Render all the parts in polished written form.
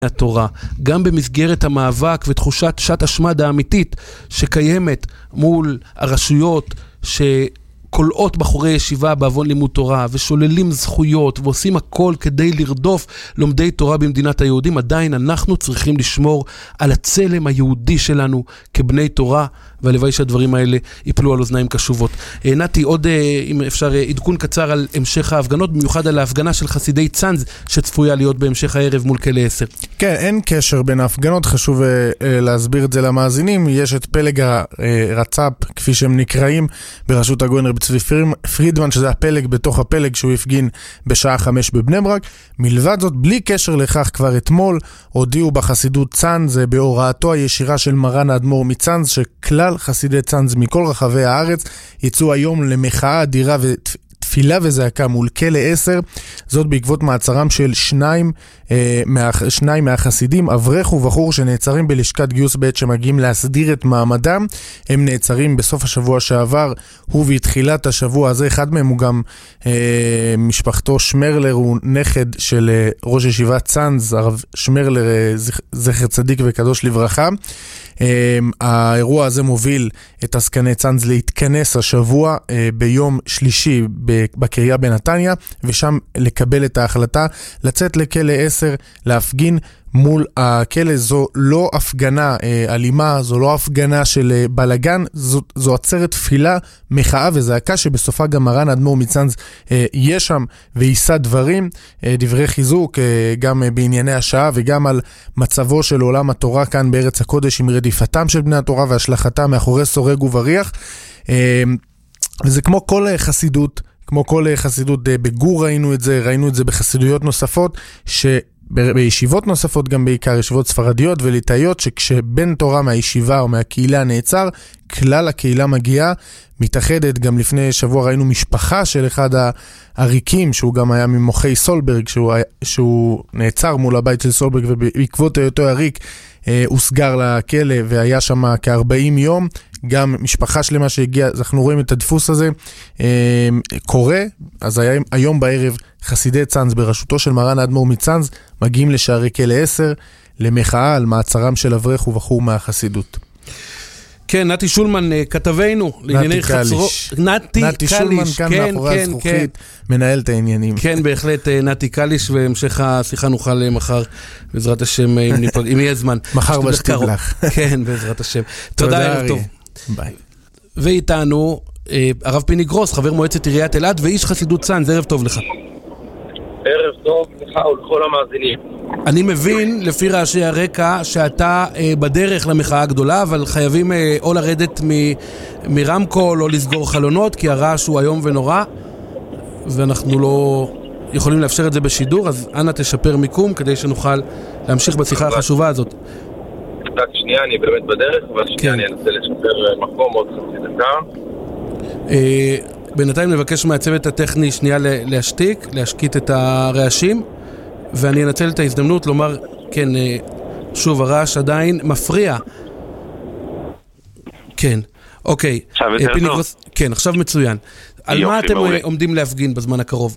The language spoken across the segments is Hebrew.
התורה, גם במסגרת המאבק ותחושת שעת השמד האמיתית שקיימת מול הרשויות שקולעות בחורי ישיבה בעוון לימוד תורה ושוללים זכויות ועושים הכל כדי לרדוף לומדי תורה במדינת היהודים, עדיין אנחנו צריכים לשמור על הצלם היהודי שלנו כבני תורה, והלוואי שהדברים האלה ייפלו על אוזניים קשובות. נתי, עוד אם אפשר עדכון קצר על המשך ההפגנות, במיוחד על ההפגנה של חסידי צאנז שצפויה להיות בהמשך הערב מול כלא 10. כן, אין קשר בין ההפגנות, חשוב להסביר את זה למאזינים. יש את פלג הרצ"פ, כפי שהם נקראים, בראשות הגאון רבי צבי פרידמן, שזה הפלג בתוך הפלג שהוא הפגין בשעה 5 בבני ברק. מלבד זאת, בלי קשר לכך, כבר אתמול הודיעו בחסידות צאנז, בהוראתו הישירה של מרן האדמו"ר מצאנז, שכלל חסידי צאנז מכל רחבי הארץ יצאו היום למחאה אדירה ותפילה וזעקה מול כלא 10, זאת בעקבות מעצרם של שניים מהחסידים, אברך ובחור שנעצרים בלשכת גיוס בעת שמגיעים להסדיר את מעמדם. הם נעצרים בסוף השבוע שעבר, ובתחילת השבוע הזה, אחד מהם הוא גם משפחתו שמרלר, הוא נכד של ראש ישיבת צאנז, הרב שמרלר, זכר צדיק וקדוש לברכה. האירוע הזה מוביל את עסקני צאנז להתכנס השבוע ביום שלישי בקריה בנתניה, ושם לקבל את ההחלטה לצאת לכלא 10, להפגין מול הכלא. זו לא הפגנה אלימה, זו לא הפגנה של בלגן, זו עצרת תפילה, מחאה וזעקה, שבסופה גם מרן האדמו"ר מצאנז יהיה שם ויישא דברים, דברי חיזוק גם בענייני השעה וגם על מצבו של עולם התורה כאן בארץ הקודש, עם רדיפתם של בני התורה והשלכתם מאחורי סורג ובריח. וזה כמו כל חסידות, בגור ראינו את זה בחסידויות נוספות, בישיבות נוספות, גם בעיקר ישיבות ספרדיות וליטאיות, שכשבן תורה מהישיבה או מהקהילה נעצר, כלל הקהילה מגיעה, מתאחדת. גם לפני שבוע ראינו משפחה של אחד העריקים, שהוא גם היה ממוחי סולברג, שהוא נעצר מול הבית של סולברג, ובעקבות היותו עריק הוסגר לכלא והיה שם כ-40 יום. גם משפחה שלמה שהגיעה, אז אנחנו רואים את הדפוס הזה קורה. אז היום בערב חסידי צאנז בראשותו של מרן האדמו"ר מצאנז מגיעים לשערי כלא 10 למחאה על מעצרם של אברך ובחור מהחסידות. כן, נתי שולמן, כתבנו לענייני חצרו. נתי שולמן כאן מאחורי הזכוכית, מנהל את העניינים. כן, בהחלט נתי קליש, והמשך השיחה נוכל מחר, בעזרת השם, אם יהיה זמן. מחר בשתיב לך. כן, בעזרת השם. תודה, ערב טוב. ביי. ואיתנו הרב פיני גרוס, חבר מועצת עיריית אלעד ואיש חסידות צאנז, ערב טוב לך. ערב טוב לך ולכל המאזינים. אני מבין לפי רעשי הרקע שאתה בדרך למחאה הגדולה, אבל חייבים או לרדת מרמקול או לסגור חלונות, כי הרעש הוא היום ונורא, ואנחנו לא יכולים לאפשר את זה בשידור, אז אנא תשפר מיקום כדי שנוכל להמשיך בשיחה החשובה הזאת. רק שנייה, אני באמת בדרך, אבל שנייה אני אנסה לשפר מקום עוד חצי דקה. בינתיים נבקש מהצוות הטכני שנייה להשקיט את הרעשים, ואני אנצל את ההזדמנות לומר, כן, שוב, הרעש עדיין מפריע. כן, אוקיי. עכשיו יותר טוב? כן, עכשיו מצוין. על מה אתם עומדים להפגין בזמן הקרוב?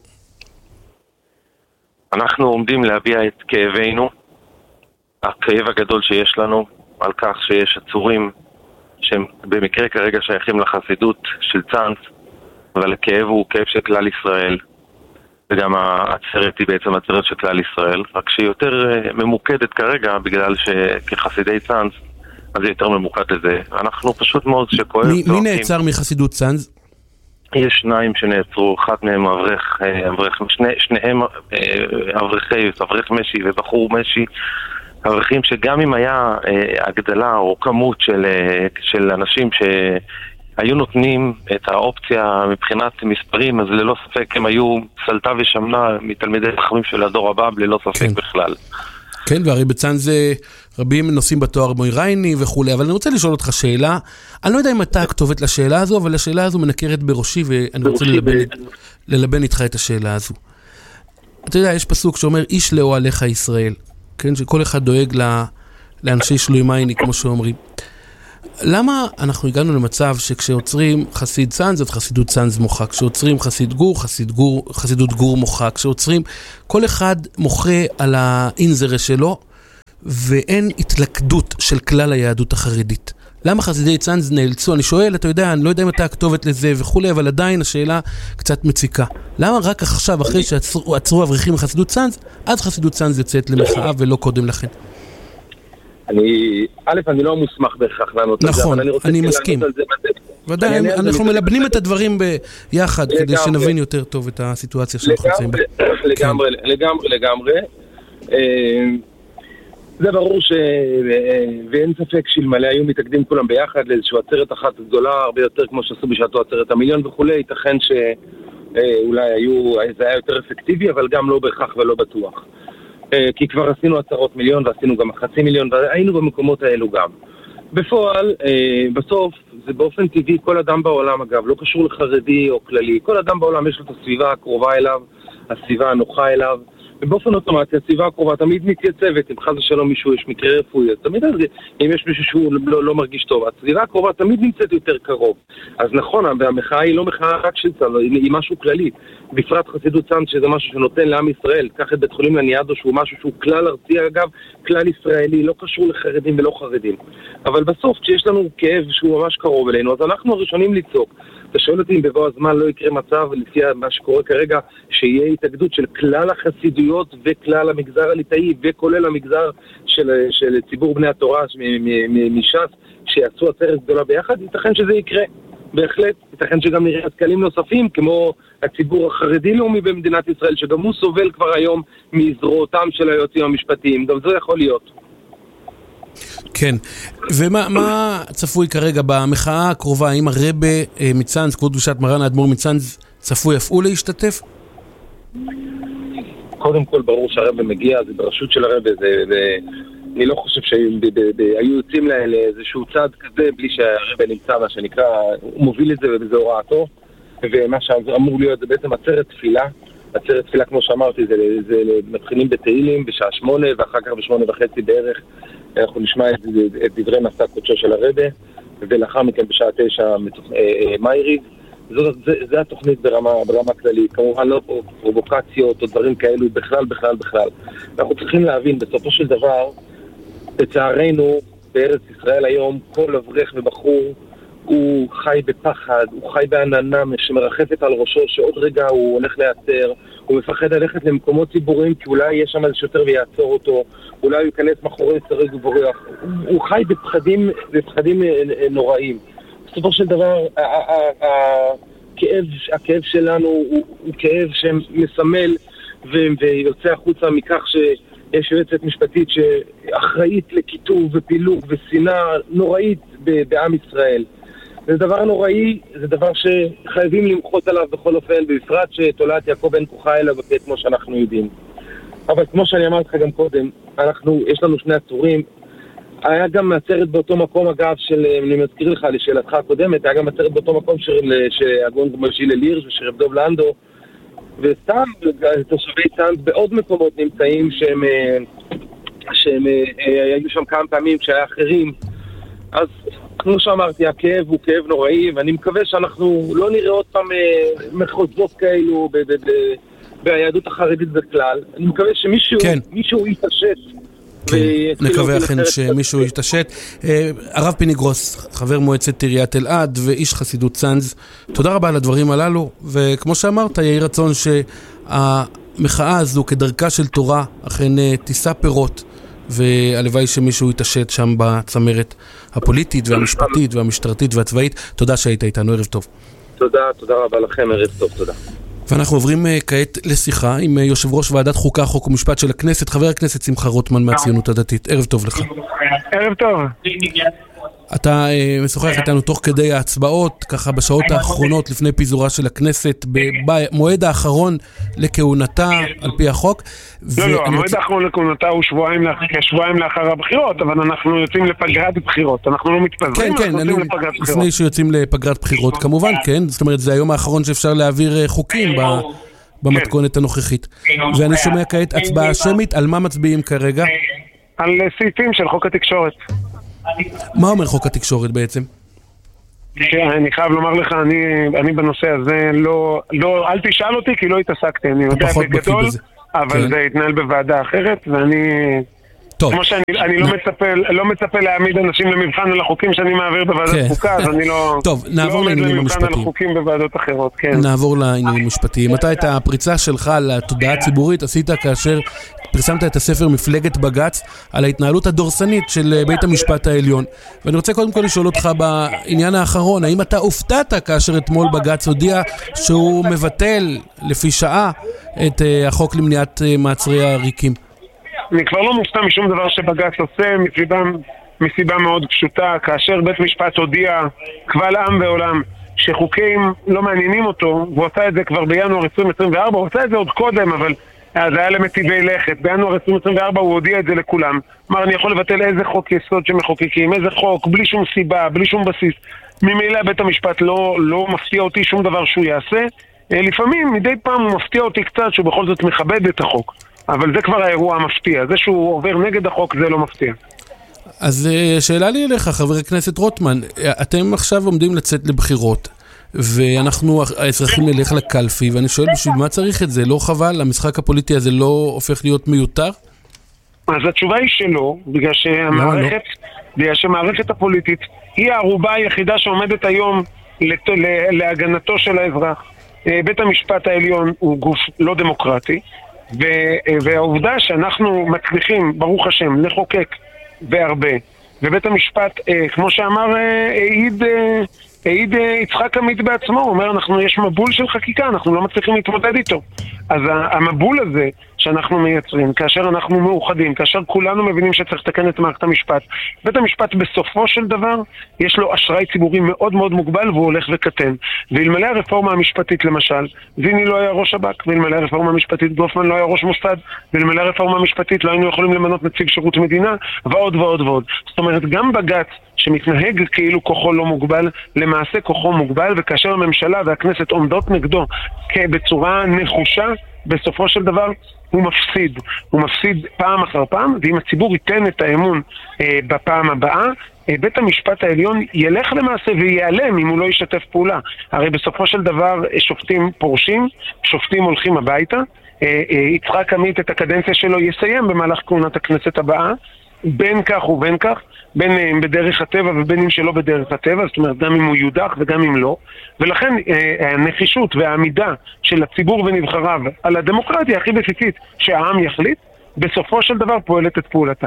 אנחנו עומדים להביע את כאבנו, הכאב הגדול שיש לנו, על כך שיש עצורים שהם במקרה כרגע שייכים לחסידות של צאנז, אבל הכאב הוא כאב של כלל ישראל, וגם העצרת היא בעצם עצרת של כלל ישראל, רק שהיא יותר ממוקדת כרגע, בגלל שכחסידי צאנז, אז זה יותר ממוקד לזה. אנחנו פשוט מאוד שכואב... מי נעצר מחסידות צאנז? יש שניים שנעצרו, אחד מהם שניהם אברך משי ובחור משי, אברכים שגם אם היה הגדלה או כמות של אנשים שהיו נותנים את האופציה מבחינת מספרים, אז ללא ספק הם היו סלטה ושמנה מתלמידי חכמים של הדור הבא, ללא ספק כן. בכלל. כן, והרי בצאנז רבים נושאים בתואר מוירייני וכו', אבל אני רוצה לשאול אותך שאלה, אני לא יודע אם אתה הכתובת לשאלה הזו, אבל השאלה הזו מנקרת בראשי, ואני רוצה ללבן איתך את השאלה הזו. אתה יודע, יש פסוק שאומר, איש לאוהליך ישראל, כן, שכל אחד דואג לאנשי שלוימייני, כמו שאומרים. למה אנחנו הגענו למצב שכשיוצרים חסיד צאנז, אז חסידות צאנז מוחק, כשעוצרים חסידות גור מוחק, כשעוצרים, כל אחד מוחה על האינזרה שלו, ואין התלכדות של כלל היהדות החרדית. למה חסידי צאנז נאלצו? אני שואל, אתה יודע, אני לא יודע אם אתה הכתובת לזה וכולי, אבל עדיין השאלה קצת מציקה. למה רק עכשיו, אחרי שעצרו אברכים מחסידות צאנז, אז חסידות צאנז יוצאת למחאה ולא קודם לכן? אני לא מוסמך בהכרח לענות על זה, נכון, אני מסכים. ודאי, אנחנו מלבנים את הדברים ביחד, כדי שנבין יותר טוב את הסיטואציה שאנחנו נמצאים בה. לגמרי. זה ברור ואין ספק שאלמלא היו מתאגדים כולם ביחד לאיזושהי עצרת אחת גדולה, הרבה יותר כמו שעשו בשעתו עצרת המיליון וכולי, ייתכן שאולי זה היה יותר אפקטיבי, אבל גם לא בהכרח ולא בטוח. כי כבר עשינו עצרות מיליון ועשינו גם 500,000 והיינו במקומות האלו גם. בפועל, בסוף, זה באופן טבעי, כל אדם בעולם אגב, לא קשור לחרדי או כללי, כל אדם בעולם יש לו את הסביבה הקרובה אליו, הסביבה הנוחה אליו, ובאופן אוטומטי, הסביבה הקרובה תמיד מתייצבת, אם חס ושלום מישהו יש מקרה רפואי, אז תמיד אם יש מישהו שהוא לא מרגיש טוב, הסביבה הקרובה תמיד נמצאת יותר קרוב. אז נכון, והמחאה היא לא מחאה רק של צאנז, היא משהו כללי. בפרט חסידות צאנז שזה משהו שנותן לעם ישראל, קח את בית חולים לניאדו שהוא משהו שהוא כלל ארצי אגב, כלל ישראלי, לא קשור לחרדים ולא חרדים. אבל בסוף כשיש לנו כאב שהוא ממש קרוב אלינו, אז אנחנו הראשונים לצעוק. אתה שואל אותי אם בבוא הזמן לא יקרה מצב, לפי מה שקורה כרגע, שיהיה התאגדות של כלל החסידויות וכלל המגזר הליטאי, וכולל המגזר של ציבור בני התורה מש"ס, שיעשו עצרת גדולה ביחד, ייתכן שזה יקרה. בהחלט, ייתכן שגם נראה התקלים נוספים, כמו הציבור החרדי-לאומי במדינת ישראל, שגם הוא סובל כבר היום מזרועותם של היועצים המשפטיים. גם זה יכול להיות. כן, ומה צפוי כרגע במחאה הקרובה? האם הרבה מצאנז, כבוד קדושת מרן האדמו"ר מצאנז, צפוי אף הוא להשתתף? קודם כל ברור שהרבה מגיע, זה בראשות של הרבה, אני לא חושב שהיו יוצאים לאיזשהו צעד כזה בלי שהרבה נמצא, מה שנקרא, הוא מוביל את זה ובזה הוראתו, ומה שאמור להיות זה בעצם עצרת תפילה. עצרת תפילה, כמו שאמרתי, זה מתחילים בתהילים בשעה 8 ואחר כך ב8:30 בערך אנחנו נשמע את דברי מסע קודשו של הרבה, ולאחר מכן בשעה 9 מייריב. זה התוכנית ברמה כללית, כמובן לא פרובוקציות או דברים כאלו בכלל. אנחנו צריכים להבין, בסופו של דבר, לצערנו, בארץ ישראל היום, כל אברך ובחור הוא חי בפחד, הוא חי בעננה שמרחפת על ראשו, שעוד רגע הוא הולך להיעצר, הוא מפחד ללכת למקומות ציבוריים, כי אולי יש שם איזה שוטר ויעצור אותו, אולי הוא ייכנס מאחורי סורג ובורח, הוא חי בפחדים נוראים. בסופו של דבר, הכאב שלנו הוא כאב שמסמל ויוצא החוצה מכך שיש יועצת משפטית שאחראית לכיתוב ופילוג ושנאה נוראית בעם ישראל. זה דבר נוראי, זה דבר שחייבים למחות עליו בכל אופן, בפרט שתולעת יעקב אין כוחה אלא בפה כמו שאנחנו יודעים. אבל כמו שאני אמרתי לך גם קודם, יש לנו שני עצורים, היה גם עצרת באותו מקום אגב אני מזכיר לך לשאלתך הקודמת, היה גם עצרת באותו מקום שהגאון מלשיאל הירש ושרב דוב לנדו, וסתם תושבי צאנז בעוד מקומות נמצאים שהם היו שם כמה פעמים כשהיה אחרים. אז כמו שאמרתי, הכאב הוא כאב נוראי, ואני מקווה שאנחנו לא נראה עוד פעם מחוזות כאלו ביהדות החרדית בכלל. אני מקווה שמישהו יתעשת. נקווה אכן שמישהו יתעשת. הרב פיני גרוס, חבר מועצת עיריית אלעד ואיש חסידות צאנז, תודה רבה על הדברים הללו, וכמו שאמרת, יהי רצון שהמחאה הזו כדרכה של תורה אכן תישא פירות, והלוואי שמישהו יתעשת שם בצמרת הפוליטית והמשפטית והמשטרתית והצבאית. תודה שהיית איתנו, ערב טוב. תודה רבה לכם, ערב טוב, תודה. ואנחנו עוברים כעת לשיחה עם יושב ראש ועדת חוקה, חוק ומשפט של הכנסת, חבר הכנסת שמחה רוטמן מהציונות הדתית. ערב טוב לך. ערב טוב. אתה משוחח איתנו תוך כדי ההצבעות, ככה בשעות האחרונות לפני פיזורה של הכנסת, במועד האחרון לכהונתה על פי החוק. לא, המועד האחרון לכהונתה הוא שבועיים לאחר הבחירות, אבל אנחנו יוצאים לפגרת בחירות, אנחנו לא מתפזרים, כן, לפני שיוצאים לפגרת בחירות, כמובן, כן, זאת אומרת, זה היום האחרון שאפשר להעביר חוקים במתכונת הנוכחית. ואני שומע כעת הצבעה שמית, על מה מצביעים כרגע? על סעיפים של חוק התקשורת. מה אומר חוק התקשורת בעצם? כן, אני חייב לומר לך, אני בנושא הזה לא, אל תשאל אותי כי לא התעסקתי, אני יודע בגדול, אבל זה התנהל בוועדה אחרת, ואני כמו שאני לא מצפה להעמיד אנשים למבחן על החוקים שאני מעביר בוועדת חוקה, אז אני לא עומד למבחן על החוקים בוועדות אחרות, כן. נעבור לעניינים המשפטיים. אתה את הפריצה שלך לתודעה הציבורית עשית כאשר פרסמת את הספר מפלגת בג"ץ על ההתנהלות הדורסנית של בית המשפט העליון. ואני רוצה קודם כל לשאול אותך בעניין האחרון, האם אתה הופתעת כאשר אתמול בג"ץ הודיע שהוא מבטל לפי שעה את החוק למניעת מעצרי העריקים? אני כבר לא מופתע משום דבר שבג"ץ עושה מסיבה מאוד פשוטה. כאשר בית משפט הודיע קבל עם ועולם שחוקים לא מעניינים אותו, והוא עשה את זה כבר בינואר 2024, הוא עשה את זה עוד קודם, אבל זה היה למטיבי לכת. בינואר 2024 הוא הודיע את זה לכולם. אמר, אני יכול לבטל איזה חוק יסוד שמחוקקים, איזה חוק, בלי שום סיבה, בלי שום בסיס. ממילא בית המשפט לא מפתיע אותי שום דבר שהוא יעשה. לפעמים, מדי פעם הוא מפתיע אותי קצת שהוא בכל זאת מכבד את החוק. אבל זה כבר האירוע המפתיע. זה שהוא עובר נגד החוק זה לא מפתיע. אז שאלה לי אליך, חבר הכנסת רוטמן, אתם עכשיו עומדים לצאת לבחירות, ואנחנו האזרחים נלך לקלפי, ואני שואל בשביל מה צריך את זה? לא חבל? המשחק הפוליטי הזה לא הופך להיות מיותר? אז התשובה היא שלא, בגלל שהמערכת הפוליטית היא הערובה היחידה שעומדת היום להגנתו של האזרח. בית המשפט העליון הוא גוף לא דמוקרטי, והעובדה שאנחנו מצליחים, ברוך השם, לחוקק בהרבה, ובית המשפט, כמו שאמר העיד יצחק עמית בעצמו, הוא אומר, יש מבול של חקיקה, אנחנו לא מצליחים להתמודד איתו. אז המבול הזה שאנחנו מייצרים, כאשר אנחנו מאוחדים, כאשר כולנו מבינים שצריך לתקן את מערכת המשפט, בית המשפט בסופו של דבר יש לו אשראי ציבורי מאוד מאוד מוגבל והוא הולך וקטן. ואלמלא הרפורמה המשפטית למשל, זיני לא היה ראש שב"כ, ואלמלא הרפורמה המשפטית גופמן לא היה ראש מוסד, ואלמלא הרפורמה המשפטית לא היינו יכולים למנות נציג שירות מדינה, ועוד ועוד ועוד. זאת אומרת, גם בג"ץ שמתנהג כאילו כוחו לא מוגבל, למעשה כוחו מוגבל, וכאשר הממשלה והכנסת עומדות נגדו בצורה נחושה, בסופו של דבר הוא מפסיד. הוא מפסיד פעם אחר פעם, ואם הציבור ייתן את האמון בפעם הבאה, בית המשפט העליון ילך למעשה ויעלם אם הוא לא ישתף פעולה. הרי בסופו של דבר שופטים פורשים, שופטים הולכים הביתה, יצחק עמית את הקדנציה שלו יסיים במהלך כהונת הכנסת הבאה, בין כך ובין כך, בין אם בדרך הטבע ובין אם שלא בדרך הטבע, זאת אומרת גם אם הוא יודח וגם אם לא, ולכן הנחישות והעמידה של הציבור ונבחריו על הדמוקרטיה הכי בסיסית שהעם יחליט, בסופו של דבר פועלת את פעולתה.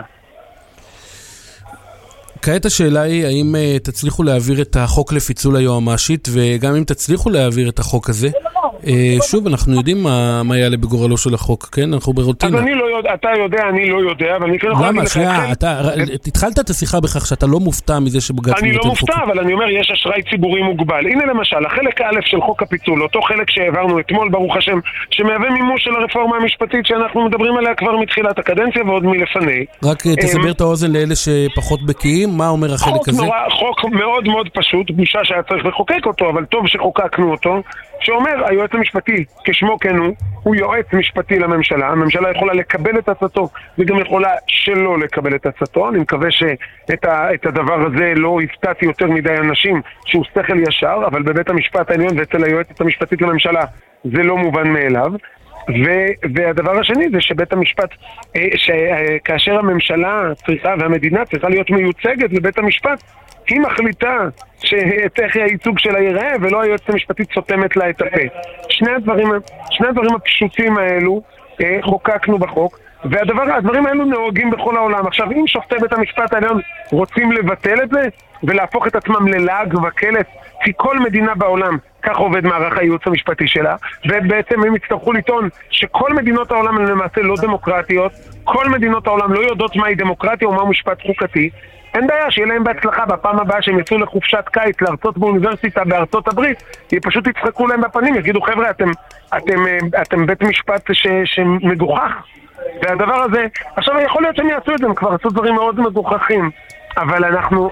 כעת השאלה היא, האם תצליחו להעביר את החוק לפיצול היועמ"שית, וגם אם תצליחו להעביר את החוק הזה, שוב, אנחנו יודעים מה יעלה בגורלו של החוק, כן? אנחנו ברוטינה. אז אני לא יודע, אתה יודע, אני לא יודע, אבל אני כן יכול להגיד לך... למה? התחלת את השיחה בכך שאתה לא מופתע מזה שבג"ץ... אני לא מופתע, אבל אני אומר, יש אשראי ציבורי מוגבל. הנה למשל, החלק א' של חוק הפיצול, אותו חלק שהעברנו אתמול, ברוך השם, שמהווה מימוש של הרפורמה המשפטית שאנחנו מדברים עליה כבר מתחילת הקדנציה ועוד מלפני. רק תסבר את האוזן לאלה שפחות בקיאים, מה אומר החלק הזה? חוק מאוד מאוד פשוט, בושה שהיה צריך לחוקק אותו, אבל טוב שחוקקנו אותו, שאומר, היועץ המשפטי, כשמו כן הוא יועץ משפטי לממשלה. הממשלה יכולה לקבל את עצתו, וגם יכולה שלא לקבל את עצתו. אני מקווה שאת הדבר הזה לא הפתעתי יותר מדי אנשים, שהוא שכל ישר, אבל בבית המשפט העליון ואצל היועצת המשפטית לממשלה זה לא מובן מאליו. והדבר השני זה שבית המשפט, כאשר הממשלה צריכה והמדינה צריכה להיות מיוצגת לבית המשפט, היא מחליטה איך הייצוג שלה ייראה, ולא היועצת המשפטית סותמת לה את הפה. שני הדברים הפשוטים האלו חוקקנו בחוק, והדברים האלו נהוגים בכל העולם. עכשיו, אם שופטי בית המשפט העליון רוצים לבטל את זה ולהפוך את עצמם ללעג וקלס, כי כל מדינה בעולם כך עובד מערך הייעוץ המשפטי שלה, ובעצם הם יצטרכו לטעון שכל מדינות העולם הן למעשה לא דמוקרטיות, כל מדינות העולם לא יודעות מהי דמוקרטיה ומהו משפט חוקתי. אין בעיה, שיהיה להם בהצלחה בפעם הבאה שהם יצאו לחופשת קיץ להרצות באוניברסיטה בארצות הברית, פשוט יצחקו להם בפנים, יגידו חבר'ה, אתם בית משפט שמגוחך. והדבר הזה, עכשיו יכול להיות שהם יעשו את זה, הם כבר עשו דברים מאוד מגוחכים, אבל אנחנו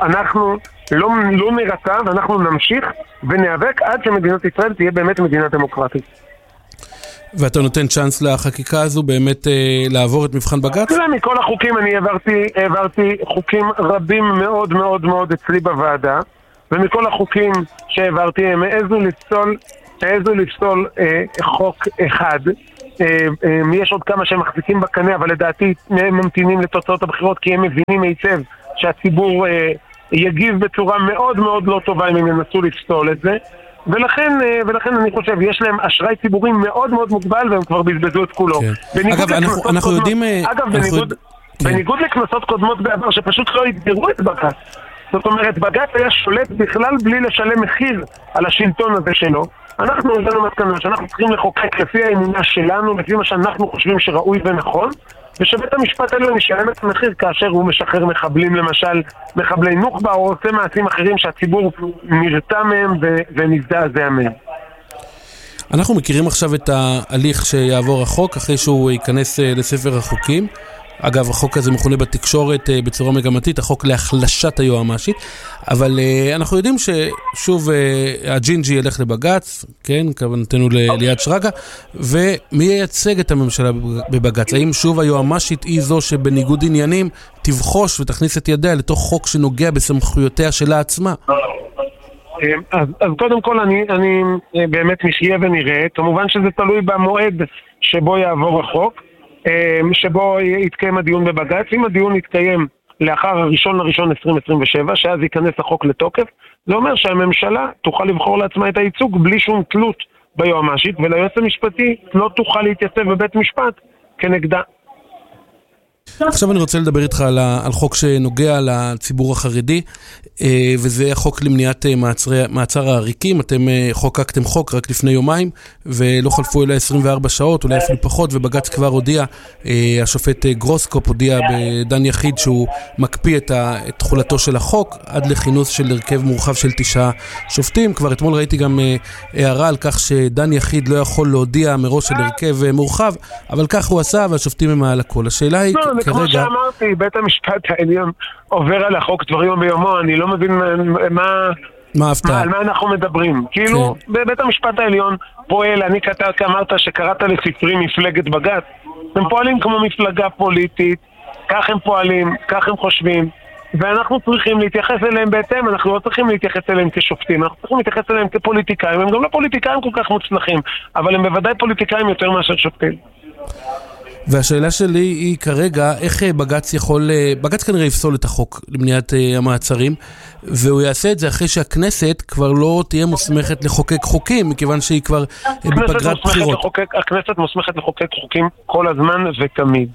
לא נרצה, ואנחנו נמשיך ונאבק עד שמדינת ישראל תהיה באמת מדינה דמוקרטית. ואתה נותן צ'אנס לחקיקה הזו באמת לעבור את מבחן בג"ץ? מכל החוקים אני העברתי חוקים רבים מאוד מאוד מאוד אצלי בוועדה, ומכל החוקים שהעברתי הם העזו לפסול חוק אחד, יש עוד כמה שהם מחזיקים בקנה, אבל לדעתי הם ממתינים לתוצאות הבחירות, כי הם מבינים היטב שהציבור יגיב בצורה מאוד מאוד לא טובה אם הם ינסו לפסול את זה. ולכן אני חושב, יש להם אשראי ציבורי מאוד מאוד מוגבל, והם כבר בזבזו את כולו. אגב, אנחנו יודעים... אגב, בניגוד לכנסות קודמות בעבר, שפשוט לא יתגרו את בג"ץ. זאת אומרת, בג"ץ היה שולט בכלל בלי לשלם מחיר על השלטון הזה שלו. אנחנו הבאנו מסקנה שאנחנו צריכים לחוקק לפי האמונה שלנו, לפי מה שאנחנו חושבים שראוי ונכון, ושבית המשפט העליון ישלם את המחיר כאשר הוא משחרר מחבלים, למשל מחבלי נוח'בה, או עושה מעשים אחרים שהציבור נרתע מהם ונזדעזע מהם. אנחנו מכירים עכשיו את ההליך שיעבור החוק אחרי שהוא ייכנס לספר החוקים. אגב, החוק הזה מכונה בתקשורת בצורה מגמתית, החוק להחלשת היועמ"שית, אבל אנחנו יודעים ששוב הג'ינג'י ילך לבג"ץ, כן, כוונתנו ליד שרגא, ומי ייצג את הממשלה בבג"ץ? האם שוב היועמ"שית היא זו שבניגוד עניינים תבחוש ותכניס את ידיה לתוך חוק שנוגע בסמכויותיה שלה עצמה? אז קודם כל אני באמת נחיה ונראה, כמובן שזה תלוי במועד שבו יעבור החוק, שבו יתקיים הדיון בבג"ץ. אם הדיון יתקיים לאחר 1/1/2027, שאז ייכנס החוק לתוקף, זה אומר שהממשלה תוכל לבחור לעצמה את הייצוג בלי שום תלות ביועמ"שית, וליועץ המשפטי לא תוכל להתייצב בבית משפט כנגדה. עכשיו אני רוצה לדבר איתך על חוק שנוגע לציבור החרדי, וזה החוק למניעת מעצר העריקים. אתם חוקקתם חוק רק לפני יומיים, ולא חלפו אלא 24 שעות, אולי אפילו פחות, ובג"ץ כבר הודיע, השופט גרוסקופ הודיע בדן יחיד שהוא מקפיא את תחולתו של החוק, עד לכינוס של הרכב מורחב של 9 שופטים. כבר אתמול ראיתי גם הערה על כך שדן יחיד לא יכול להודיע מראש של הרכב מורחב, אבל כך הוא עשה, והשופטים הם מעל הכל. השאלה היא כרגע... כמו שאמרתי, בית המשפט העליון עובר על החוק דבר יום ביומו, אני לא מבין על מה אנחנו מדברים. כאילו, בבית המשפט העליון פועל, אני אמרת שקראת לספרי מפלגת בג"ץ, הם פועלים כמו מפלגה פוליטית, כך הם פועלים, כך הם חושבים, ואנחנו צריכים להתייחס אליהם בהתאם. אנחנו לא צריכים להתייחס אליהם כשופטים, אנחנו צריכים להתייחס אליהם כפוליטיקאים. הם גם לא פוליטיקאים כל כך מוצלחים, אבל הם בוודאי פוליטיקאים יותר מאשר שופטים. והשאלה שלי היא כרגע, איך בג"ץ יכול, בג"ץ כנראה יפסול את החוק למניעת המעצרים, והוא יעשה את זה אחרי שהכנסת כבר לא תהיה מוסמכת לחוקק חוקים, מכיוון שהיא כבר בפגרת בחירות. הכנסת מוסמכת לחוקק חוקים כל הזמן ותמיד.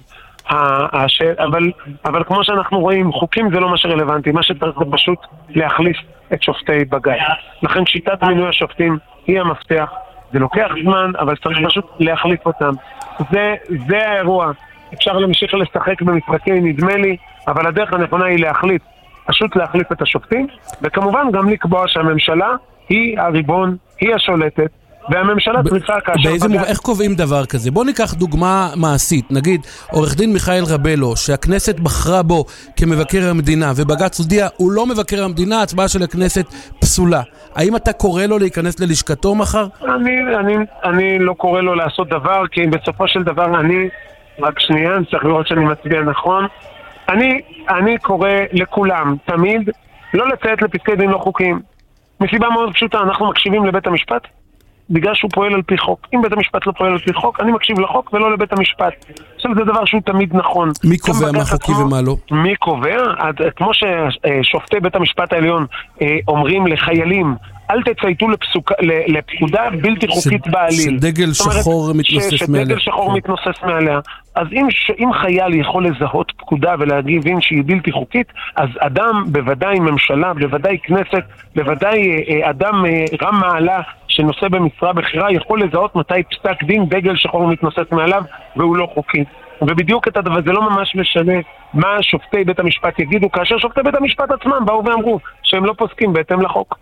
אבל כמו שאנחנו רואים, חוקים זה לא מה שרלוונטי, מה שצריך זה פשוט להחליף את שופטי בג"ץ. לכן שיטת מינוי השופטים היא המפתח. זה לוקח זמן, אבל צריך פשוט להחליף אותם. זה האירוע. אפשר להמשיך לשחק במשחקי נדמה לי, אבל הדרך הנכונה היא להחליף, פשוט להחליף את השופטים, וכמובן גם לקבוע שהממשלה היא הריבון, היא השולטת, והממשלה צריכה כאשר... איך קובעים דבר כזה? בוא ניקח דוגמה מעשית. נגיד, עורך דין מיכאל רבלו, שהכנסת בחרה בו כמבקר המדינה, ובג"ץ הודיע, הוא לא מבקר המדינה, הצבעה של הכנסת פסולה. האם אתה קורא לו להיכנס ללשכתו מחר? אני לא קורא לו לעשות דבר, כי בסופו של דבר רק שנייה, אני צריך לראות שאני מצביע נכון. אני קורא לכולם, תמיד, לא לציית לפסקי דין לא חוקיים. מסיבה מאוד פשוטה, אנחנו מקשיבים לבית המשפט, בגלל שהוא פועל על פי חוק. אם בית המשפט לא פועל על פי חוק, אני מקשיב לחוק ולא לבית המשפט. עכשיו זה דבר שהוא תמיד נכון. מי קובע מה חוקי ומה לא? מי קובע? כמו ששופטי בית המשפט העליון אומרים לחיילים, אל תצייתו לפקודה בלתי חוקית בעליל. שדגל שחור מתנוסס מעליה. שדגל שחור מתנוסס מעליה. אז אם חייל יכול לזהות פקודה ולהבין שהיא בלתי חוקית, אז אדם, בוודאי ממשלה, בוודאי כנסת, בוודאי אדם רם מעלה שנושא במשרה בחירה, יכול לזהות מתי פסק דין דגל שחור מתנוסס מעליו והוא לא חוקי. ובדיוק את הדבר, זה לא ממש משנה מה שופטי בית המשפט יגידו, כאשר שופטי בית המשפט עצמם באו ואמרו שהם לא פוסקים בהתאם לחוק.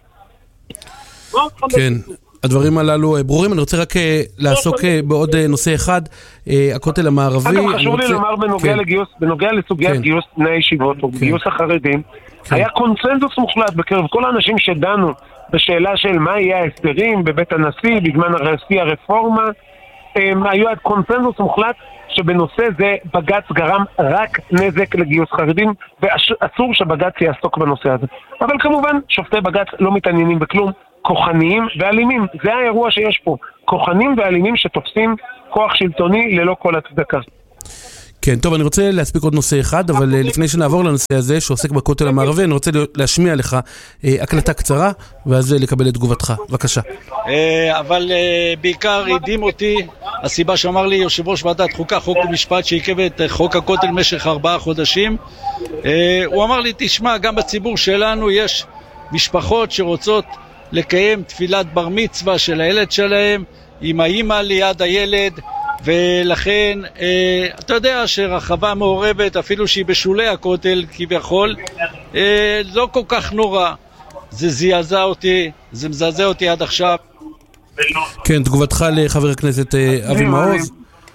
כן, הדברים הללו ברורים. אני רוצה רק לעסוק בעוד נושא אחד, הכותל המערבי. אגב, חשוב לי לומר בנוגע לסוגיית גיוס בני הישיבות או גיוס החרדים, היה קונצנזוס מוחלט בקרב כל האנשים שדנו בשאלה של מה יהיה ההסדרים בבית הנשיא, בזמן הנשיא הרפורמה, היה קונצנזוס מוחלט שבנושא זה בג"ץ גרם רק נזק לגיוס חרדים, ואסור שבג"ץ יעסוק בנושא הזה. אבל כמובן, שופטי בג"ץ לא מתעניינים בכלום, כוחניים ואלימים. זה האירוע שיש פה. כוחנים ואלימים שתופסים כוח שלטוני ללא כל הצדקה. כן, טוב, אני רוצה להספיק עוד נושא אחד, אבל לפני שנעבור לנושא הזה, שעוסק בכותל המערבי, אני רוצה להשמיע לך הקלטה קצרה, ואז לקבל את תגובתך. בבקשה. אבל בעיקר הדהים אותי, הסיבה שאמר לי יושב ראש ועדת חוקה, חוק ומשפט, שעיכב את חוק הכותל במשך 4 חודשים, הוא אמר לי, תשמע, גם בציבור שלנו יש משפחות שרוצות לקיים תפילת בר מצווה של הילד שלהם, עם האמא ליד הילד, ולכן אתה יודע שרחבה מעורבת אפילו שהיא בשולי הכותל כביכול לא כל כך נורא. זה זעזע אותי, זה מזעזע אותי עד עכשיו. כן, תגובתך לחבר הכנסת אבי מעוז.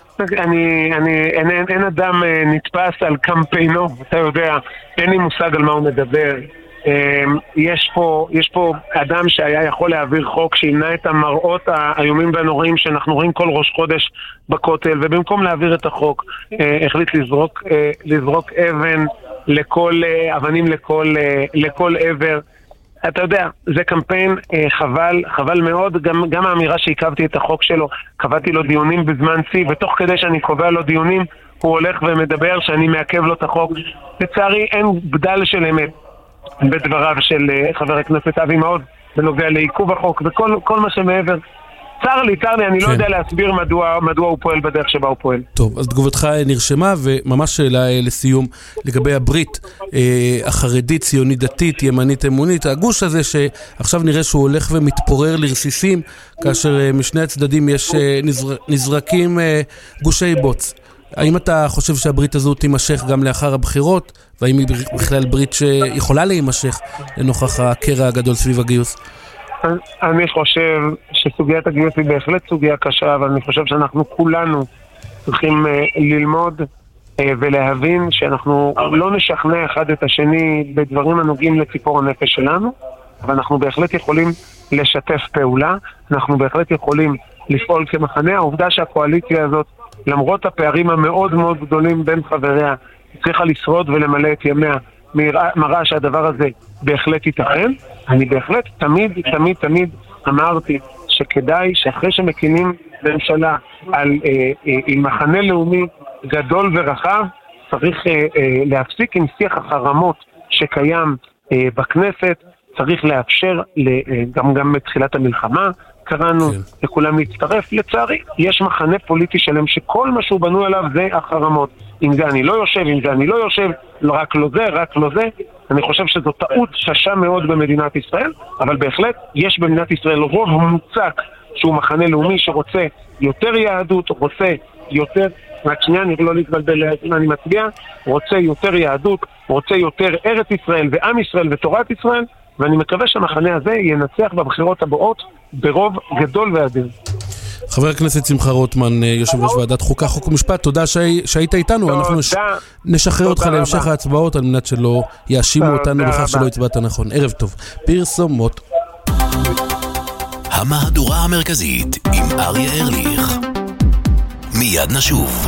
אין אדם נתפס על קמפיינו, אתה יודע, אין לי מושג על מה הוא מדבר. יש פה אדם שהיה יכול להעביר חוק שימנע את המראות האיומים והנוראים שאנחנו רואים כל ראש חודש בכותל, ובמקום להעביר את החוק החליט לזרוק אבנים לכל עבר. אתה יודע, זה קמפיין חבל מאוד. גם האמירה שעיכבתי את החוק שלו, קבעתי לו דיונים בזמן צי, ותוך כדי שאני קובע לו דיונים הוא הולך ומדבר שאני מעכב לו את החוק. לצערי אין בדל של אמת בדבריו של חבר הכנסת אבי מעוז בנוגע לעיכוב החוק וכל מה שמעבר. צר לי, אני לא יודע להסביר מדוע הוא פועל בדרך שבה הוא פועל. טוב, אז תגובתך נרשמה, וממש שאלה לסיום לגבי הברית החרדית, ציונית דתית, ימנית אמונית, הגוש הזה שעכשיו נראה שהוא הולך ומתפורר לרסיסים, כאשר משני הצדדים יש נזרקים גושי בוץ. האם אתה חושב שהברית הזו תימשך גם לאחר הבחירות, והאם היא בכלל ברית שיכולה להימשך לנוכח הקרע הגדול סביב הגיוס? אני חושב שסוגיית הגיוס היא בהחלט סוגיה קשה, אבל אני חושב שאנחנו כולנו צריכים ללמוד ולהבין שאנחנו לא נשכנע אחד את השני בדברים הנוגעים לציפור הנפש שלנו, אבל אנחנו בהחלט יכולים לשתף פעולה, אנחנו בהחלט יכולים לפעול כמחנה. העובדה שהקואליציה הזאת, למרות הפערים המאוד מאוד גדולים בין חבריה, צריכה לשרוד ולמלא את ימיה, מראה שהדבר הזה בהחלט ייתכן. אני בהחלט תמיד אמרתי שכדאי שאחרי שמקימים ממשלה עם מחנה לאומי גדול ורחב, צריך להפסיק עם שיח החרמות שקיים בכנסת, צריך לאפשר גם בתחילת המלחמה קראנו לכולם להצטרף. לצערי יש מחנה פוליטי שלם שכל מה שהוא בנוי עליו זה החרמות. אם זה אני לא יושב, רק לא זה. אני חושב שזו טעות קשה מאוד במדינת ישראל, אבל בהחלט יש במדינת ישראל רוב מוצק שהוא מחנה לאומי שרוצה יותר יהדות, רוצה יותר, רק שנייה, אני לא להתבלבל, אני מצביע, רוצה יותר יהדות, רוצה יותר ארץ ישראל ועם ישראל ותורת ישראל, ואני מקווה שהמחנה הזה ינצח בבחירות הבאות ברוב גדול ואדיר. חבר הכנסת שמחה רוטמן, יושב ראש ועדת חוקה, חוק ומשפט, תודה שהיית איתנו. אנחנו נשחרר אותך להמשך ההצבעות על מנת שלא יאשימו אותנו בכך שלא הצבעת נכון. ערב טוב. פרסומות. המהדורה המרכזית עם אריה ארליך. מיד נשוב.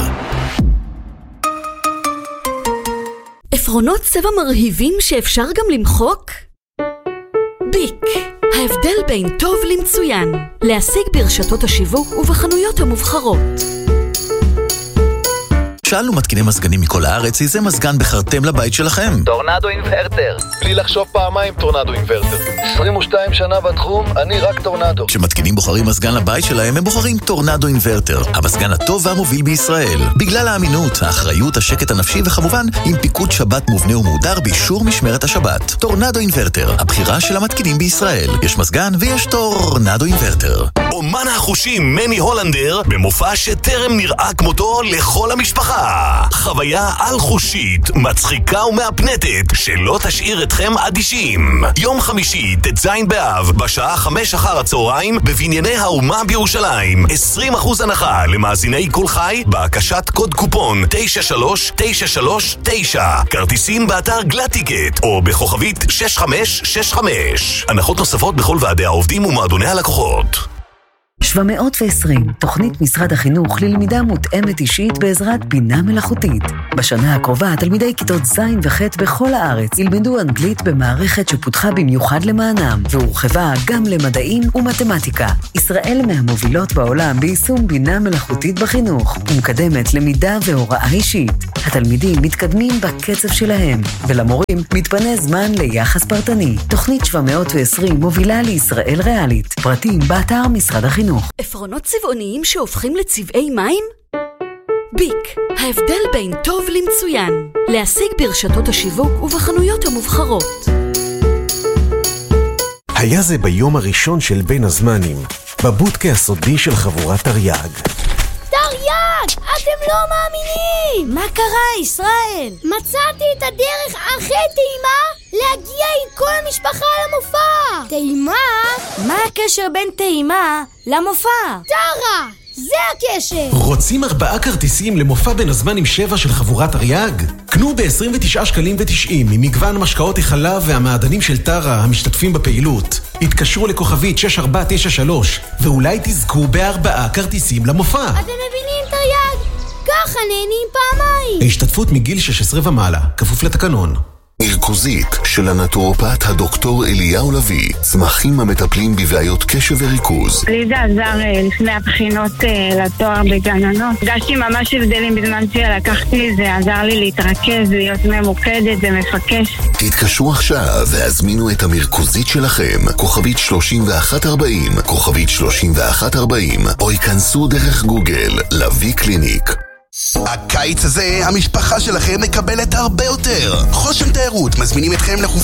עפרונות צבע מרהיבים שאפשר גם למחוק? ביק, ההבדל בין טוב למצוין, להשיג ברשתות השיווק ובחנויות המובחרות. שאלנו מתקיני מזגנים מכל הארץ, איזה מזגן בחרתם לבית שלכם? טורנדו אינברטר. בלי לחשוב פעמיים, טורנדו אינברטר. 22 שנה בתחום, אני רק טורנדו. כשמתקינים בוחרים מזגן לבית שלהם, הם בוחרים טורנדו אינברטר, המזגן הטוב והמוביל בישראל. בגלל האמינות, האחריות, השקט הנפשי וחמובן, עם פיקוד שבת מובנה ומהודר באישור משמרת השבת. טורנדו אינברטר, הבחירה של המתקינים בישראל. יש מזגן ויש טורנדו אינברטר. אומן החושים מני הולנדר, במופע שטרם נראה כמותו לכל המשפחה. חוויה על חושית, מצחיקה ומאפנטת, שלא תשאיר אתכם אדישים. יום חמישי, ט"ז באב, בשעה 5 אחר הצהריים, בבנייני האומה בירושלים. 20% הנחה למאזיני כל חי, בהקשת קוד קופון 93939. כרטיסים באתר גלטיקט, או בכוכבית 6565. הנחות נוספות בכל ועדי העובדים ומועדוני הלקוחות. 720, תוכנית משרד החינוך ללמידה מותאמת אישית בעזרת בינה מלאכותית. בשנה הקרובה, תלמידי כיתות ז' וח' בכל הארץ ילמדו אנגלית במערכת שפותחה במיוחד למענם, והורחבה גם למדעים ומתמטיקה. ישראל מהמובילות בעולם ביישום בינה מלאכותית בחינוך, ומקדמת למידה והוראה אישית. התלמידים מתקדמים בקצב שלהם, ולמורים מתפנה זמן ליחס פרטני. תוכנית 720 מובילה לישראל ריאלית. פרטים באתר משרד החינוך. עפרונות צבעוניים שהופכים לצבעי מים? ביק, ההבדל בין טוב למצוין. להשיג ברשתות השיווק ובחנויות המובחרות. היה זה ביום הראשון של בין הזמנים, בבודקה הסודי של חבורת תרי"ג. תרי"ג! אתם לא מאמינים! מה קרה, ישראל? מצאתי את הדרך הכי טעימה להגיע עם כל המשפחה למופע! טעימה? מה הקשר בין טעימה למופע? טרה! זה הקשר! רוצים 4 כרטיסים למופע בין הזמנים 7 של חבורת תרי"ג? קנו ב-29.90 שקלים ממגוון משקאות החלב והמעדנים של טרה המשתתפים בפעילות. התקשרו לכוכבית 6493 ואולי תזכו ב4 כרטיסים למופע. אתם מבינים, תרי"ג? ככה נהנים פעמיים. ההשתתפות מגיל 16 ומעלה, כפוף לתקנון. מרכוזית של הנטורופט הדוקטור אליהו לוי, צמחים המטפלים בבעיות קשב וריכוז. לי זה עזר לפני הבחינות לתואר בגננות. הרגשתי ממש הבדלים בזמן שלקחתי לי, זה עזר לי להתרכז, להיות ממוקדת ומפקש. תתקשרו עכשיו והזמינו את המרכוזית שלכם, כוכבית 3140, כוכבית 3140, או ייכנסו דרך גוגל, לוי קליניק. הקיץ הזה המשפחה שלכם מקבלת הרבה יותר. חושן תיירות מזמינים אתכם לחופשה